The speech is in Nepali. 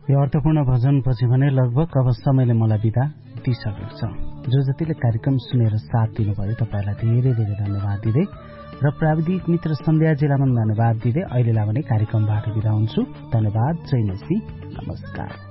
यो अर्थपूर्ण भजनपछि भने लगभग अब समयले मलाई बिदा दिइसकेको छ। जो जतिले कार्यक्रम सुनेर साथ दिनुभयो तपाईलाई धेरै धेरै धन्यवाद दिँदै र प्राविधिक मित्र सन्ध्या जिल्लामा धन्यवाद दिँदै अहिलेलाई भने कार्यक्रमबाट बिदा हुन्छु। धन्यवाद, जय मसी, नमस्कार।